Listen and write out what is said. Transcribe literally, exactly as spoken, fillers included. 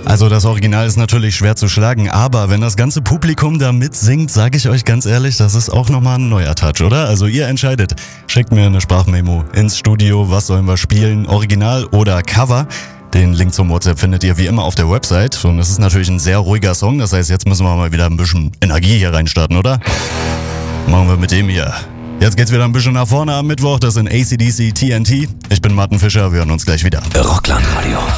Also das Original ist natürlich schwer zu schlagen, aber wenn das ganze Publikum da mitsingt, sage ich euch ganz ehrlich, das ist auch nochmal ein neuer Touch, oder? Also ihr entscheidet. Schickt mir eine Sprachmemo ins Studio, was sollen wir spielen, Original oder Cover? Den Link zum WhatsApp findet ihr wie immer auf der Website und es ist natürlich ein sehr ruhiger Song, das heißt, jetzt müssen wir mal wieder ein bisschen Energie hier reinstarten, oder? Machen wir mit dem hier. Jetzt geht's wieder ein bisschen nach vorne am Mittwoch, das sind A C D C T N T. Ich bin Martin Fischer, wir hören uns gleich wieder. Rockland Radio.